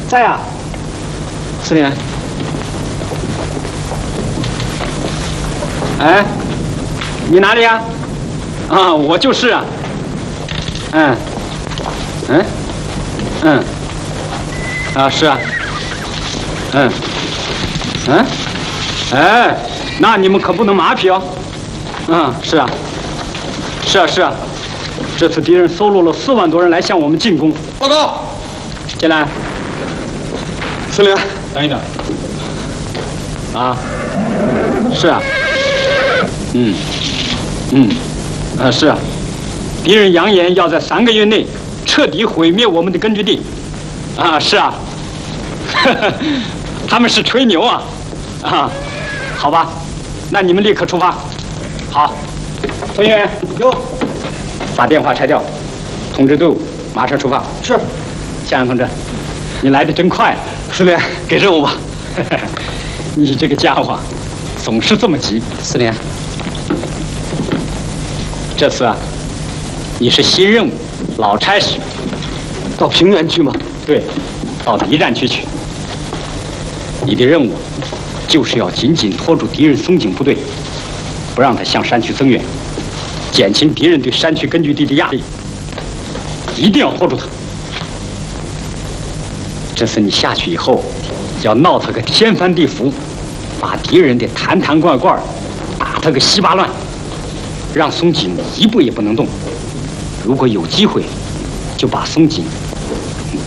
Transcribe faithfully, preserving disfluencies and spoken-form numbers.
在啊， 司令。哎，你哪里呀？啊，我就是啊。嗯，嗯，嗯，啊，是啊。嗯，嗯，哎，那你们可不能马屁哦。嗯，是啊，是啊，是啊。这次敌人搜罗了四万多人来向我们进攻。 报告， 进来。 司令， 等一等。啊，是啊。嗯，嗯，啊是啊。敌人扬言要在三个月内彻底毁灭我们的根据地。啊，是啊。他们是吹牛啊。啊，好吧，那你们立刻出发。好，团员有。把电话拆掉，通知队伍马上出发。 是。 向阳同志，你来的真快。 司令，给任务吧。 你这个家伙，总是这么急。 司令， 这次啊，你是新任务，老差事。 到平原去吗？ 对，到敌占区去。你的任务就是要紧紧拖住敌人松井部队，不让他向山区增援。减轻敌人对山区根据地的压力，一定要拖住他。这次你下去以后，要闹他个天翻地覆，把敌人的坛坛罐罐打他个稀巴乱，让松井一步也不能动。如果有机会，就把松井